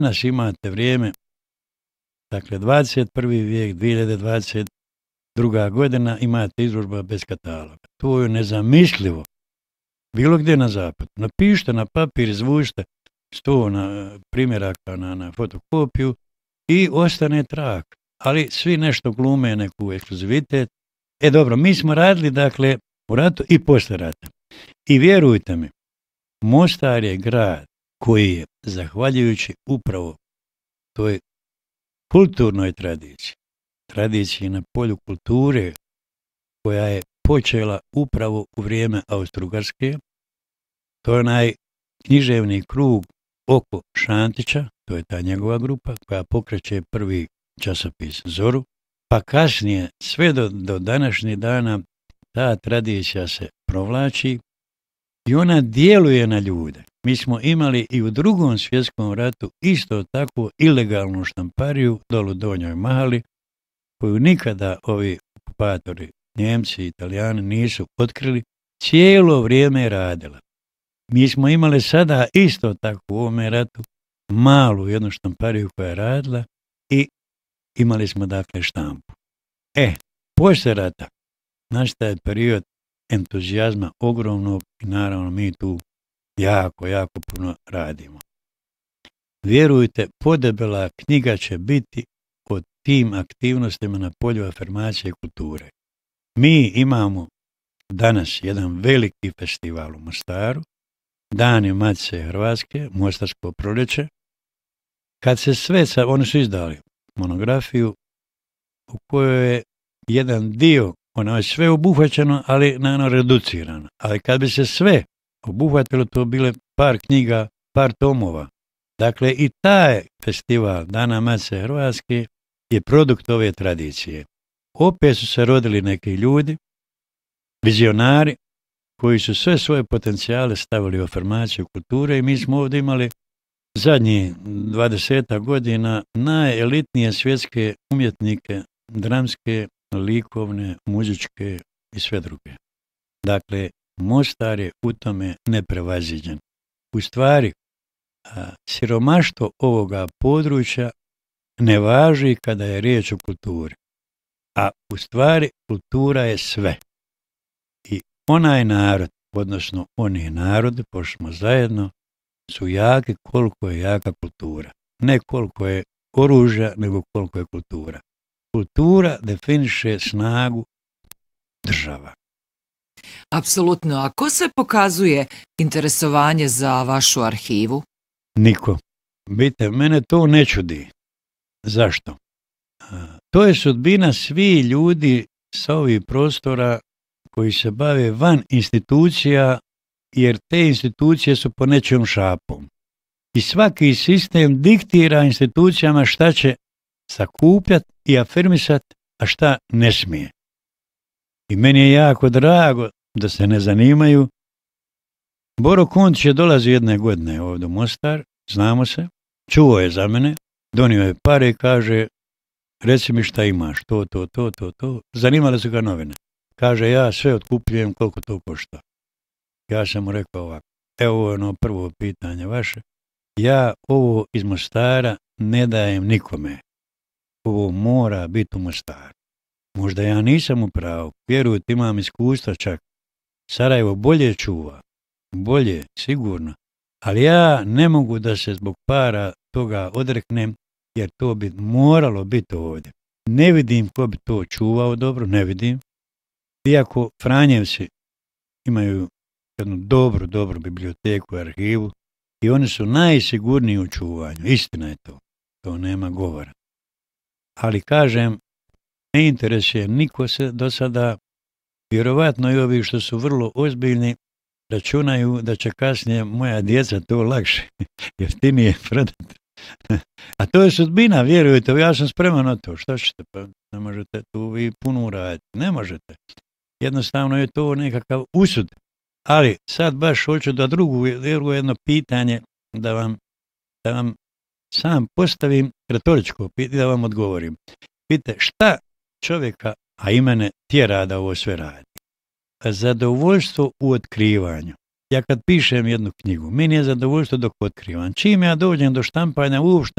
danas imate vrijeme, dakle 21. vijek, 2022. godina, imate izložba bez kataloga. To je nezamislivo. Bilo gdje na zapadu. Napišite na papir, izvučite 100 primjeraka na fotokopiju i ostane trag. Ali svi nešto glume, neku ekskluzivitet. Dobro, mi smo radili, dakle, u ratu i posle rata. I vjerujte mi, Mostar je grad koji je, zahvaljujući upravo toj kulturnoj tradiciji na polju kulture, koja je počela upravo u vrijeme Austro-Ugarske, to je onaj književni krug oko Šantića, to je ta njegova grupa koja pokreće prvi časopis Zoru, pa kasnije sve do današnjih dana ta tradicija se provlači i ona djeluje na ljude. Mi smo imali i u Drugom svjetskom ratu isto tako ilegalnu štampariju dolu u Donjoj Mahali, koju nikada ovi okupatori, Njemci i Italijani nisu otkrili, cijelo vrijeme je radila. Mi smo imali sada isto tako u ovome ratu malu jednu štampariju koja je radila i imali smo dakle štampu. Poslije rata nastaje period entuzijazma ogromnog i naravno mi tu jako puno radimo. Vjerujte, podebela knjiga će biti o tim aktivnostima na polju afirmacije kulture. Mi imamo danas jedan veliki festival u Mostaru, Dani Matice Hrvatske, Mostarsko proljeće. Kad se oni su izdali monografiju u kojoj je jedan dio, ono je sve obuhvaćeno, ali naravno reducirano. Ali kad bi se sve obuhvatilo, to bile par knjiga, par tomova. Dakle, i taj festival Dana Matice Hrvatske je produkt ove tradicije. Opet su se rodili neki ljudi, vizionari, koji su sve svoje potencijale stavili u afirmaciju kulture i mi smo ovdje imali zadnjih 20 godina najelitnije svjetske umjetnike, dramske, likovne, muzičke i sve druge. Dakle, Mostar je u tome neprevaziđen. U stvari, siromaštvo ovoga područja ne važi kada je riječ o kulturi. A u stvari kultura je sve. I onaj narod, odnosno oni narodi, pošto smo zajedno, su jaki koliko je jaka kultura. Ne koliko je oružja, nego koliko je kultura. Kultura definiše snagu država. Apsolutno. A ko sve pokazuje interesovanje za vašu arhivu? Niko. Vidite, mene to ne čudi. Zašto? To je sudbina svi ljudi sa ovih prostora koji se bave van institucija, jer te institucije su po nečijom šapom. I svaki sistem diktira institucijama šta će sakupljati i afirmisati, a šta ne smije. I meni je jako drago da se ne zanimaju. Boro Kontić je dolazio jedne godine ovdje u Mostar, znamo se, čuo je za mene, donio je pare i kaže, reci mi šta imaš, to. Zanimale su ga novine. Kaže, ja sve otkupljujem koliko to košta. Ja sam mu rekao ovako, evo ovo je ono prvo pitanje vaše, ja ovo iz Mostara ne dajem nikome. Ovo mora biti u Mostaru. Možda ja nisam u pravu, vjerujte, imam iskustva čak. Sarajevo bolje čuva, bolje, sigurno, ali ja ne mogu da se zbog para toga odreknem, jer to bi moralo biti ovdje. Ne vidim ko bi to čuvao dobro, ne vidim. Iako Franjevci imaju jednu dobru biblioteku i arhivu i oni su najsigurniji u čuvanju, istina je to nema govora. Ali kažem, ne interesuje niko se do sada, vjerovatno i ovi što su vrlo ozbiljni računaju da će kasnije moja djeca to lakše, jeftinije prodati. A to je sudbina, vjerujte, ja sam spreman na to. Što ćete? Pa ne možete tu vi puno uraditi. Ne možete. Jednostavno je to nekakav usud. Ali sad baš hoću da drugo jedno pitanje da vam sam postavim, retoričko pitanje, da vam odgovorim. Vidite, šta čovjeka, a i mene, tjera da ovo sve radi? Zadovoljstvo u otkrivanju. Ja kad pišem jednu knjigu, meni je zadovoljstvo dok otkrivam. Čim ja dođem do štampanja, uopšte